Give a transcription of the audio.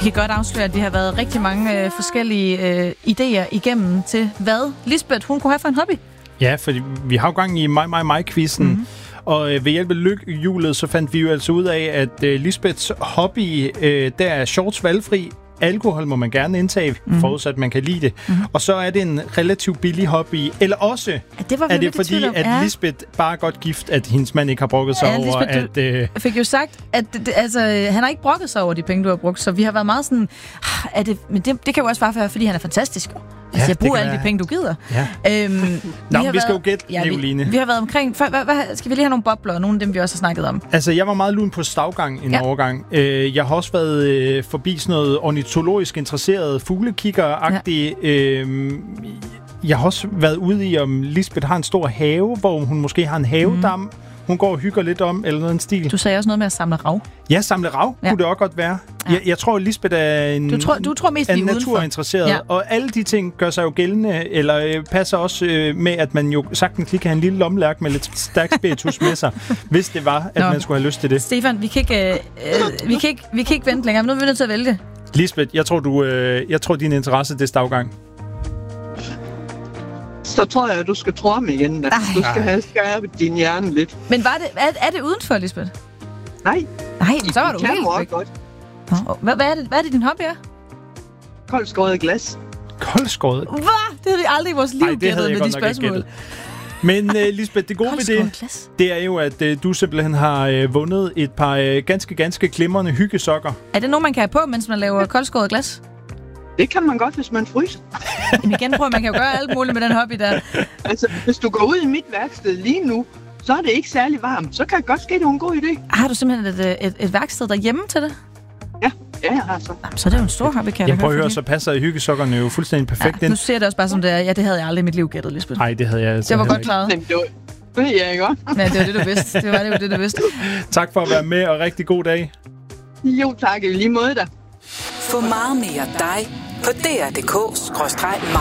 Vi kan godt afsløre, at vi har været rigtig mange forskellige idéer igennem til, hvad Lisbeth hun kunne have for en hobby. Ja, for vi har jo gang i mig-quizzen. Mm-hmm. Og ved hjælp af lykkehjulet, så fandt vi jo altså ud af, at Lisbeths hobby, der er shorts valgfri. Alkohol må man gerne indtage, forudsat man kan lide det. Mm-hmm. Og så er det en relativt billig hobby. Eller også er det fordi, at Lisbeth bare er godt gift, at hendes mand ikke har brokket sig over, Lisbeth, at... Du fik jo sagt, at han har ikke brokket sig over de penge, du har brugt. Så vi har været meget sådan... Men det kan jo også bare være, fordi han er fantastisk. Altså, jeg bruger alle de penge, du gider. Ja. Vi skal jo gætte, Nicoline. Vi har været omkring... Skal vi lige have nogle bobler, og nogle af dem, vi også har snakket om? Altså, jeg var meget lun på stavgang en overgang. Jeg har også været forbi sådan noget ornitologisk interesseret fuglekigger-agtigt. Jeg har også været ude i, om Lisbeth har en stor have, hvor hun måske har en havedam. Hun går og hygger lidt om, eller noget en stil. Du sagde også noget med at samle rav. Ja, samle rav kunne det også godt være. Ja. Jeg tror, at Lisbeth er en, du tror mest en naturinteresseret. Og alle de ting gør sig jo gældende, eller passer også med, at man jo sagtens lige kan have en lille lommelærk med lidt stærk spiritus med sig, hvis det var, at man skulle have lyst til det. Stefan, vi kan ikke vente længere, men nu er vi nødt til at vælge. Lisbeth, jeg tror din interesse, det er stavgang. Så tror jeg, at du skal tro mig igen. Du skal have skærpet din hjerne lidt. Men er det udenfor, Lisbeth? Nej, så var du helt godt. Hvad er det, din hobby er? Koldskåret glas. Koldskåret? Hvad? Det havde vi aldrig i vores liv gættet med de spørgsmål. Men Lisbeth, det gode ved det er jo, at du simpelthen har vundet et par ganske glimrende hyggesokker. Er det noget, man kan have på, mens man laver koldskåret glas? Det kan man godt, hvis man fryser. Jamen igen, prøv, man kan jo gøre alt muligt med den hobby der. Altså, hvis du går ud i mit værksted lige nu, så er det ikke særlig varmt. Så kan det godt ske, det er en god idé. Har du simpelthen et værksted derhjemme til det? Ja, jeg har så. Jamen, så er det jo en stor hobby, kan jeg prøv at høre, så passer hyggesokkerne jo fuldstændig perfekt ind. Nu ser det også bare som det er. Ja, det havde jeg aldrig i mit liv gættet, Lisbeth. Nej, det havde jeg altså. Det var godt klaret. Det ved jeg ikke godt. Ja, det var det, du vidste. Det var det, du vidste. Tak for at være med, og rigtig god dag. Jo, tak. I lige måde da. Få meget mere dig på dr.dk/mig.